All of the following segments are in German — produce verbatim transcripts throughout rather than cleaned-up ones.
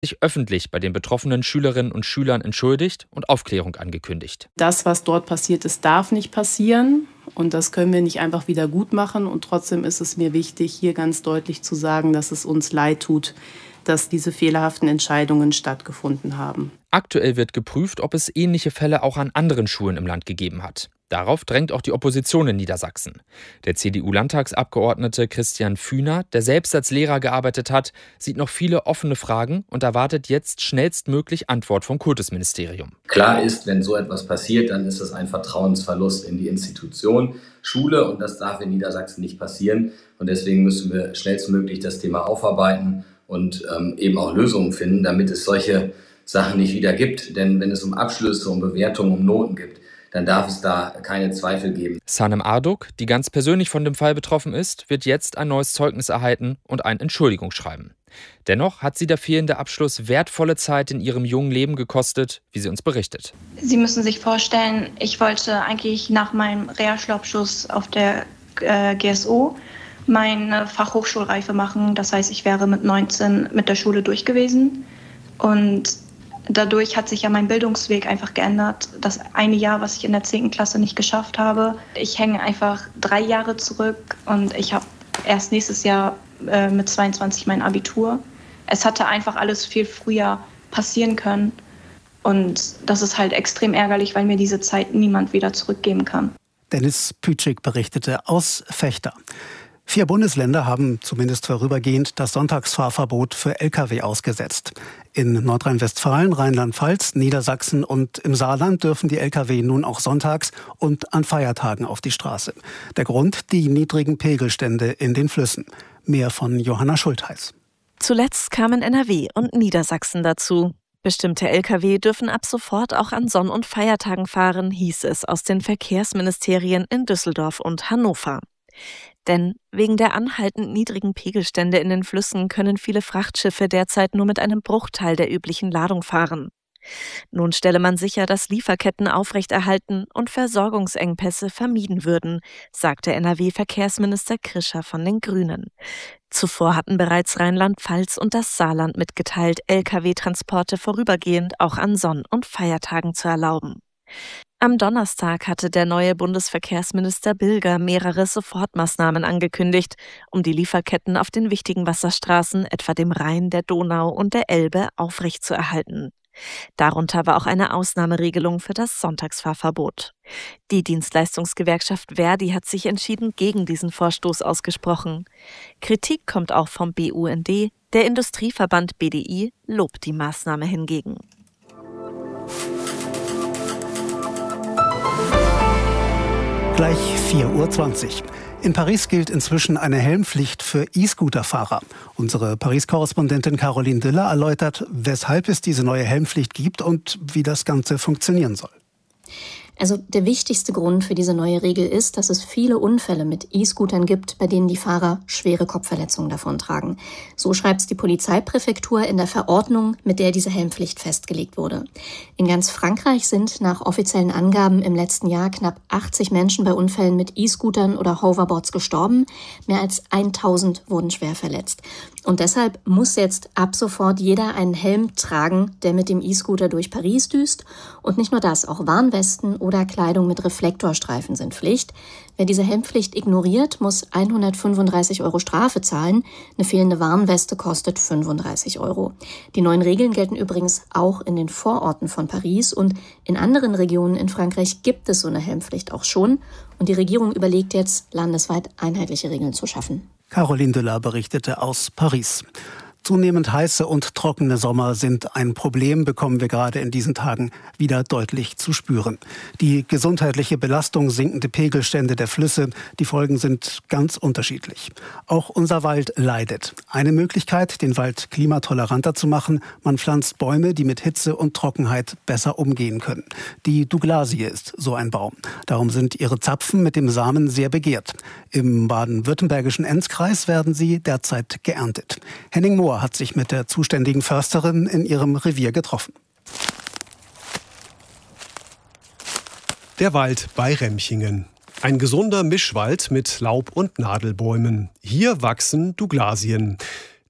sich öffentlich bei den betroffenen Schülerinnen und Schülern entschuldigt und Aufklärung angekündigt. Das, was dort passiert ist, darf nicht passieren. Und das können wir nicht einfach wieder gut machen. Und trotzdem ist es mir wichtig, hier ganz deutlich zu sagen, dass es uns leid tut, dass diese fehlerhaften Entscheidungen stattgefunden haben. Aktuell wird geprüft, ob es ähnliche Fälle auch an anderen Schulen im Land gegeben hat. Darauf drängt auch die Opposition in Niedersachsen. Der C D U-Landtagsabgeordnete Christian Fühner, der selbst als Lehrer gearbeitet hat, sieht noch viele offene Fragen und erwartet jetzt schnellstmöglich Antwort vom Kultusministerium. Klar ist, wenn so etwas passiert, dann ist es ein Vertrauensverlust in die Institution Schule und das darf in Niedersachsen nicht passieren. Und deswegen müssen wir schnellstmöglich das Thema aufarbeiten und ähm, eben auch Lösungen finden, damit es solche Sachen nicht wieder gibt. Denn wenn es um Abschlüsse, um Bewertungen, um Noten gibt, dann darf es da keine Zweifel geben. Sanem Arduk, die ganz persönlich von dem Fall betroffen ist, wird jetzt ein neues Zeugnis erhalten und ein Entschuldigungsschreiben. Dennoch hat sie der fehlende Abschluss wertvolle Zeit in ihrem jungen Leben gekostet, wie sie uns berichtet. Sie müssen sich vorstellen, ich wollte eigentlich nach meinem Realschulabschluss auf der äh, G S O meine Fachhochschulreife machen. Das heißt, ich wäre mit neunzehn mit der Schule durch gewesen. Und dadurch hat sich ja mein Bildungsweg einfach geändert. Das eine Jahr, was ich in der zehnten Klasse nicht geschafft habe. Ich hänge einfach drei Jahre zurück und ich habe erst nächstes Jahr äh, mit zweiundzwanzig mein Abitur. Es hatte einfach alles viel früher passieren können. Und das ist halt extrem ärgerlich, weil mir diese Zeit niemand wieder zurückgeben kann. Dennis Pütschig berichtete aus Vechta. Vier Bundesländer haben zumindest vorübergehend das Sonntagsfahrverbot für L K W ausgesetzt. In Nordrhein-Westfalen, Rheinland-Pfalz, Niedersachsen und im Saarland dürfen die L K W nun auch sonntags und an Feiertagen auf die Straße. Der Grund: die niedrigen Pegelstände in den Flüssen. Mehr von Johanna Schultheiß. Zuletzt kamen N R W und Niedersachsen dazu. Bestimmte L K W dürfen ab sofort auch an Sonn- und Feiertagen fahren, hieß es aus den Verkehrsministerien in Düsseldorf und Hannover. Denn wegen der anhaltend niedrigen Pegelstände in den Flüssen können viele Frachtschiffe derzeit nur mit einem Bruchteil der üblichen Ladung fahren. Nun stelle man sicher, dass Lieferketten aufrechterhalten und Versorgungsengpässe vermieden würden, sagte N R W-Verkehrsminister Krischer von den Grünen. Zuvor hatten bereits Rheinland-Pfalz und das Saarland mitgeteilt, L K W-Transporte vorübergehend auch an Sonn- und Feiertagen zu erlauben. Am Donnerstag hatte der neue Bundesverkehrsminister Bilger mehrere Sofortmaßnahmen angekündigt, um die Lieferketten auf den wichtigen Wasserstraßen, etwa dem Rhein, der Donau und der Elbe, aufrechtzuerhalten. Darunter war auch eine Ausnahmeregelung für das Sonntagsfahrverbot. Die Dienstleistungsgewerkschaft Verdi hat sich entschieden gegen diesen Vorstoß ausgesprochen. Kritik kommt auch vom B U N D, der Industrieverband B D I lobt die Maßnahme hingegen. Gleich vier Uhr zwanzig. In Paris gilt inzwischen eine Helmpflicht für E-Scooter-Fahrer. Unsere Paris-Korrespondentin Caroline Düller erläutert, weshalb es diese neue Helmpflicht gibt und wie das Ganze funktionieren soll. Also der wichtigste Grund für diese neue Regel ist, dass es viele Unfälle mit E-Scootern gibt, bei denen die Fahrer schwere Kopfverletzungen davontragen. So schreibt es die Polizeipräfektur in der Verordnung, mit der diese Helmpflicht festgelegt wurde. In ganz Frankreich sind nach offiziellen Angaben im letzten Jahr knapp achtzig Menschen bei Unfällen mit E-Scootern oder Hoverboards gestorben. Mehr als tausend wurden schwer verletzt. Und deshalb muss jetzt ab sofort jeder einen Helm tragen, der mit dem E-Scooter durch Paris düst. Und nicht nur das, auch Warnwesten oder Kleidung mit Reflektorstreifen sind Pflicht. Wer diese Helmpflicht ignoriert, muss hundertfünfunddreißig Euro Strafe zahlen. Eine fehlende Warnweste kostet fünfunddreißig Euro. Die neuen Regeln gelten übrigens auch in den Vororten von Paris. Und in anderen Regionen in Frankreich gibt es so eine Helmpflicht auch schon. Und die Regierung überlegt jetzt, landesweit einheitliche Regeln zu schaffen. Caroline Düller berichtete aus Paris. Zunehmend heiße und trockene Sommer sind ein Problem, bekommen wir gerade in diesen Tagen wieder deutlich zu spüren. Die gesundheitliche Belastung, sinkende Pegelstände der Flüsse, die Folgen sind ganz unterschiedlich. Auch unser Wald leidet. Eine Möglichkeit, den Wald klimatoleranter zu machen: man pflanzt Bäume, die mit Hitze und Trockenheit besser umgehen können. Die Douglasie ist so ein Baum. Darum sind ihre Zapfen mit dem Samen sehr begehrt. Im baden-württembergischen Enzkreis werden sie derzeit geerntet. Henning Mohr hat sich mit der zuständigen Försterin in ihrem Revier getroffen. Der Wald bei Remchingen. Ein gesunder Mischwald mit Laub- und Nadelbäumen. Hier wachsen Douglasien.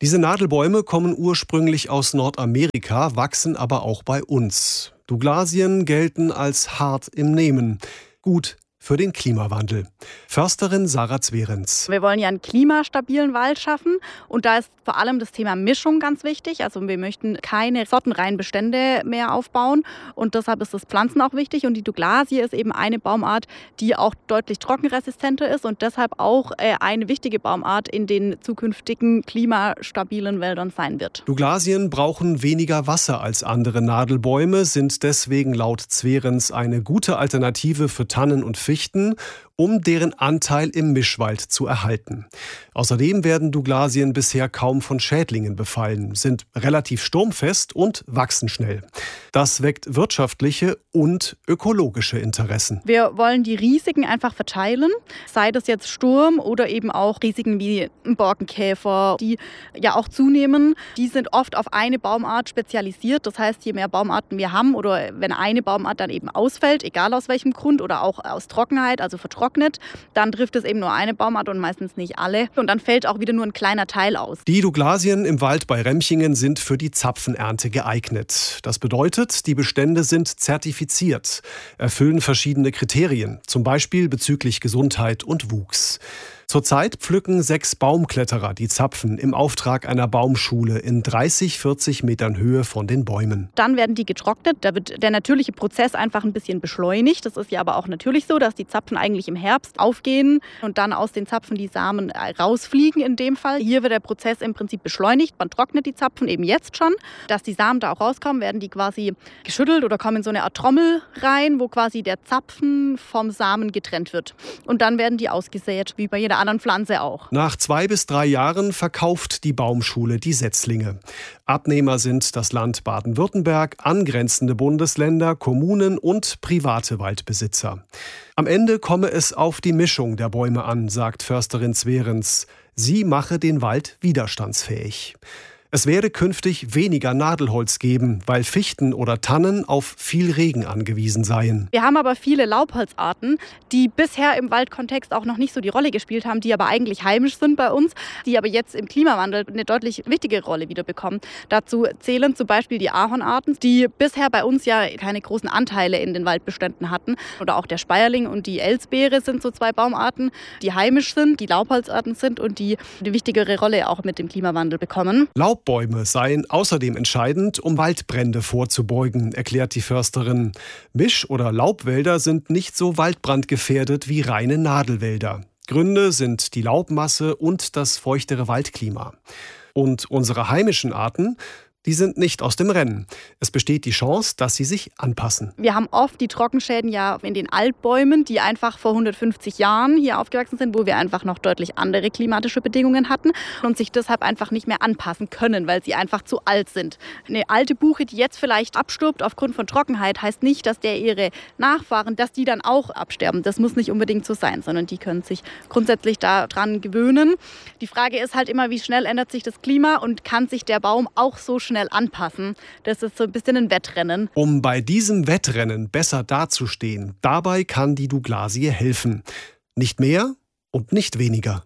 Diese Nadelbäume kommen ursprünglich aus Nordamerika, wachsen aber auch bei uns. Douglasien gelten als hart im Nehmen. Gut für den Klimawandel. Försterin Sarah Zwerenz. Wir wollen ja einen klimastabilen Wald schaffen und da ist vor allem das Thema Mischung ganz wichtig. Also wir möchten keine sortenreinen Bestände mehr aufbauen und deshalb ist das Pflanzen auch wichtig und die Douglasie ist eben eine Baumart, die auch deutlich trockenresistenter ist und deshalb auch eine wichtige Baumart in den zukünftigen klimastabilen Wäldern sein wird. Douglasien brauchen weniger Wasser als andere Nadelbäume, sind deswegen laut Zwerenz eine gute Alternative für Tannen und Fichten, um deren Anteil im Mischwald zu erhalten. Außerdem werden Douglasien bisher kaum von Schädlingen befallen, sind relativ sturmfest und wachsen schnell. Das weckt wirtschaftliche und ökologische Interessen. Wir wollen die Risiken einfach verteilen, sei das jetzt Sturm oder eben auch Risiken wie Borkenkäfer, die ja auch zunehmen. Die sind oft auf eine Baumart spezialisiert. Das heißt, je mehr Baumarten wir haben oder wenn eine Baumart dann eben ausfällt, egal aus welchem Grund oder auch aus Trockenheit, also vertrocknet, dann trifft es eben nur eine Baumart und meistens nicht alle. Und dann fällt auch wieder nur ein kleiner Teil aus. Die Douglasien im Wald bei Remchingen sind für die Zapfenernte geeignet. Das bedeutet, die Bestände sind zertifiziert, erfüllen verschiedene Kriterien, zum Beispiel bezüglich Gesundheit und Wuchs. Zurzeit pflücken sechs Baumkletterer die Zapfen im Auftrag einer Baumschule in dreißig, vierzig Metern Höhe von den Bäumen. Dann werden die getrocknet. Da wird der natürliche Prozess einfach ein bisschen beschleunigt. Das ist ja aber auch natürlich so, dass die Zapfen eigentlich im Herbst aufgehen und dann aus den Zapfen die Samen rausfliegen in dem Fall. Hier wird der Prozess im Prinzip beschleunigt. Man trocknet die Zapfen eben jetzt schon. Dass die Samen da auch rauskommen, werden die quasi geschüttelt oder kommen in so eine Art Trommel rein, wo quasi der Zapfen vom Samen getrennt wird. Und dann werden die ausgesät, wie bei jeder anderen Pflanze auch. Nach zwei bis drei Jahren verkauft die Baumschule die Setzlinge. Abnehmer sind das Land Baden-Württemberg, angrenzende Bundesländer, Kommunen und private Waldbesitzer. Am Ende komme es auf die Mischung der Bäume an, sagt Försterin Zwerenz. Sie mache den Wald widerstandsfähig. Es werde künftig weniger Nadelholz geben, weil Fichten oder Tannen auf viel Regen angewiesen seien. Wir haben aber viele Laubholzarten, die bisher im Waldkontext auch noch nicht so die Rolle gespielt haben, die aber eigentlich heimisch sind bei uns, die aber jetzt im Klimawandel eine deutlich wichtige Rolle wieder bekommen. Dazu zählen zum Beispiel die Ahornarten, die bisher bei uns ja keine großen Anteile in den Waldbeständen hatten. Oder auch der Speierling und die Elsbeere sind so zwei Baumarten, die heimisch sind, die Laubholzarten sind und die eine wichtigere Rolle auch mit dem Klimawandel bekommen. Laubbäume seien außerdem entscheidend, um Waldbrände vorzubeugen, erklärt die Försterin. Misch- oder Laubwälder sind nicht so waldbrandgefährdet wie reine Nadelwälder. Gründe sind die Laubmasse und das feuchtere Waldklima. Und unsere heimischen Arten, die sind nicht aus dem Rennen. Es besteht die Chance, dass sie sich anpassen. Wir haben oft die Trockenschäden ja in den Altbäumen, die einfach vor hundertfünfzig Jahren hier aufgewachsen sind, wo wir einfach noch deutlich andere klimatische Bedingungen hatten und sich deshalb einfach nicht mehr anpassen können, weil sie einfach zu alt sind. Eine alte Buche, die jetzt vielleicht abstirbt aufgrund von Trockenheit, heißt nicht, dass der ihre Nachfahren, dass die dann auch absterben. Das muss nicht unbedingt so sein, sondern die können sich grundsätzlich daran gewöhnen. Die Frage ist halt immer, wie schnell ändert sich das Klima und kann sich der Baum auch so schnell schnell anpassen. Das ist so ein bisschen ein Wettrennen. Um bei diesem Wettrennen besser dazustehen, dabei kann die Douglasie helfen. Nicht mehr und nicht weniger.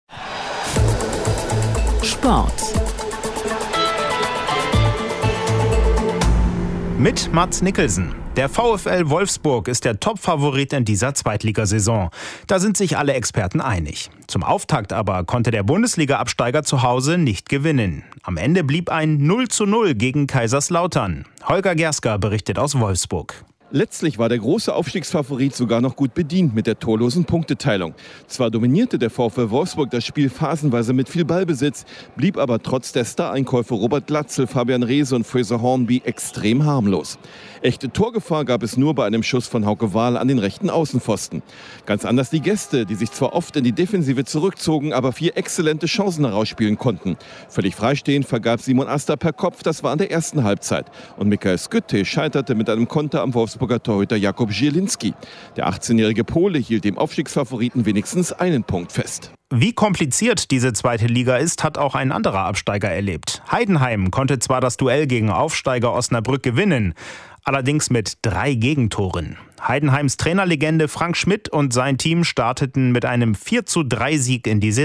Sport. Mit Mats Nicholson. Der VfL Wolfsburg ist der Top-Favorit in dieser Zweitligasaison. Da sind sich alle Experten einig. Zum Auftakt aber konnte der Bundesliga-Absteiger zu Hause nicht gewinnen. Am Ende blieb ein null zu null gegen Kaiserslautern. Holger Gerska berichtet aus Wolfsburg. Letztlich war der große Aufstiegsfavorit sogar noch gut bedient mit der torlosen Punkteteilung. Zwar dominierte der VfL Wolfsburg das Spiel phasenweise mit viel Ballbesitz, blieb aber trotz der Star-Einkäufe Robert Glatzel, Fabian Reese und Fraser Hornby extrem harmlos. Echte Torgefahr gab es nur bei einem Schuss von Hauke Wahl an den rechten Außenpfosten. Ganz anders die Gäste, die sich zwar oft in die Defensive zurückzogen, aber vier exzellente Chancen herausspielen konnten. Völlig freistehend vergab Simon Asta per Kopf, das war in der ersten Halbzeit. Und Michael Skytte scheiterte mit einem Konter am Wolfsburger Torhüter Jakub Zielinski. Der achtzehnjährige Pole hielt dem Aufstiegsfavoriten wenigstens einen Punkt fest. Wie kompliziert diese zweite Liga ist, hat auch ein anderer Absteiger erlebt. Heidenheim konnte zwar das Duell gegen Aufsteiger Osnabrück gewinnen, allerdings mit drei Gegentoren. Heidenheims Trainerlegende Frank Schmidt und sein Team starteten mit einem vier zu drei Sieg in die Saison.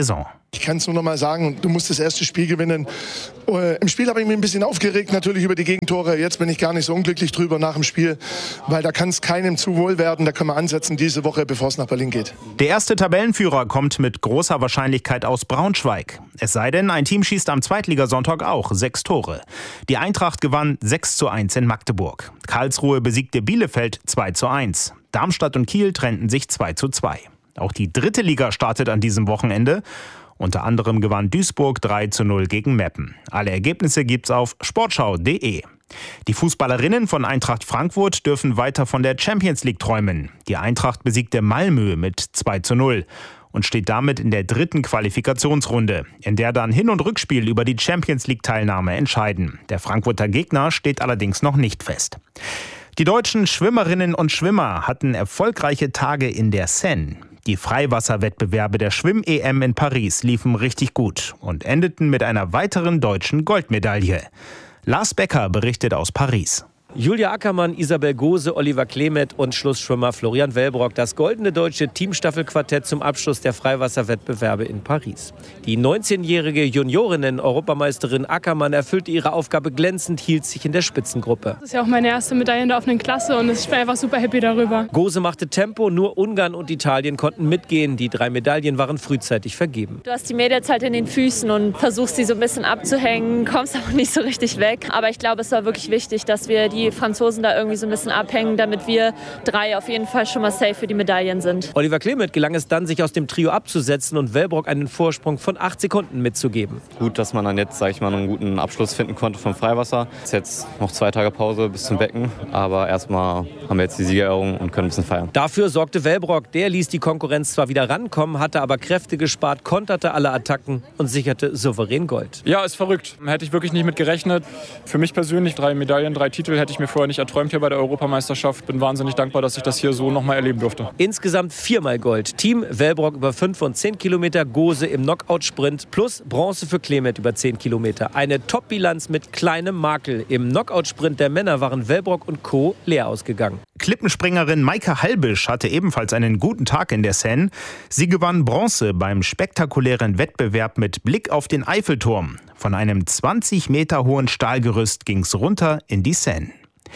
Ich kann es nur noch mal sagen, du musst das erste Spiel gewinnen. Äh, Im Spiel habe ich mich ein bisschen aufgeregt, natürlich über die Gegentore. Jetzt bin ich gar nicht so unglücklich drüber nach dem Spiel, weil da kann es keinem zu wohl werden. Da können wir ansetzen diese Woche, bevor es nach Berlin geht. Der erste Tabellenführer kommt mit großer Wahrscheinlichkeit aus Braunschweig. Es sei denn, ein Team schießt am Zweitligasonntag auch sechs Tore. Die Eintracht gewann sechs zu eins in Magdeburg. Karlsruhe besiegte Bielefeld zwei zu eins. Darmstadt und Kiel trennten sich zwei zu zwei. Auch die dritte Liga startet an diesem Wochenende. Unter anderem gewann Duisburg drei zu null gegen Meppen. Alle Ergebnisse gibt's auf sportschau punkt de. Die Fußballerinnen von Eintracht Frankfurt dürfen weiter von der Champions League träumen. Die Eintracht besiegte Malmö mit zwei zu null und steht damit in der dritten Qualifikationsrunde, in der dann Hin- und Rückspiel über die Champions League-Teilnahme entscheiden. Der Frankfurter Gegner steht allerdings noch nicht fest. Die deutschen Schwimmerinnen und Schwimmer hatten erfolgreiche Tage in der Seine. Die Freiwasserwettbewerbe der Schwimm-E M in Paris liefen richtig gut und endeten mit einer weiteren deutschen Goldmedaille. Lars Becker berichtet aus Paris. Julia Ackermann, Isabel Gose, Oliver Klemet und Schlussschwimmer Florian Wellbrock. Das goldene deutsche Teamstaffelquartett zum Abschluss der Freiwasserwettbewerbe in Paris. Die neunzehnjährige Juniorinnen-Europameisterin Ackermann erfüllte ihre Aufgabe glänzend, hielt sich in der Spitzengruppe. Das ist ja auch meine erste Medaille in der offenen Klasse und ich bin einfach super happy darüber. Gose machte Tempo, nur Ungarn und Italien konnten mitgehen. Die drei Medaillen waren frühzeitig vergeben. Du hast die Mädels halt in den Füßen und versuchst sie so ein bisschen abzuhängen, kommst aber nicht so richtig weg. Aber ich glaube, es war wirklich wichtig, dass wir die die Franzosen da irgendwie so ein bisschen abhängen, damit wir drei auf jeden Fall schon mal safe für die Medaillen sind. Oliver Klemet gelang es dann, sich aus dem Trio abzusetzen und Wellbrock einen Vorsprung von acht Sekunden mitzugeben. Gut, dass man dann jetzt, sage ich mal, einen guten Abschluss finden konnte vom Freiwasser. Es ist jetzt noch zwei Tage Pause bis zum Becken, aber erstmal haben wir jetzt die Siegerehrung und können ein bisschen feiern. Dafür sorgte Wellbrock. Der ließ die Konkurrenz zwar wieder rankommen, hatte aber Kräfte gespart, konterte alle Attacken und sicherte souverän Gold. Ja, ist verrückt. Hätte ich wirklich nicht mit gerechnet. Für mich persönlich drei Medaillen, drei Titel hätte ich mir vorher nicht erträumt hier bei der Europameisterschaft. Bin wahnsinnig dankbar, dass ich das hier so nochmal erleben durfte. Insgesamt viermal Gold. Team Wellbrock über fünf und zehn Kilometer, Gose im Knockout-Sprint plus Bronze für Klemet über zehn Kilometer. Eine Top-Bilanz mit kleinem Makel. Im Knockout-Sprint der Männer waren Wellbrock und Co. leer ausgegangen. Klippenspringerin Maike Halbisch hatte ebenfalls einen guten Tag in der Seine. Sie gewann Bronze beim spektakulären Wettbewerb mit Blick auf den Eiffelturm. Von einem zwanzig Meter hohen Stahlgerüst ging's runter in die Seine.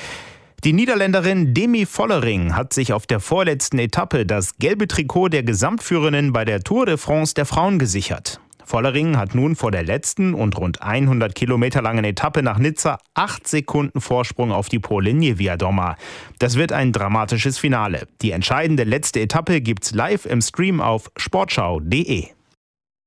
Die Niederländerin Demi Vollering hat sich auf der vorletzten Etappe das gelbe Trikot der Gesamtführerin bei der Tour de France der Frauen gesichert. Vollering hat nun vor der letzten und rund hundert Kilometer langen Etappe nach Nizza acht Sekunden Vorsprung auf die Polin Niewiadoma. Das wird ein dramatisches Finale. Die entscheidende letzte Etappe gibt's live im Stream auf sportschau punkt de.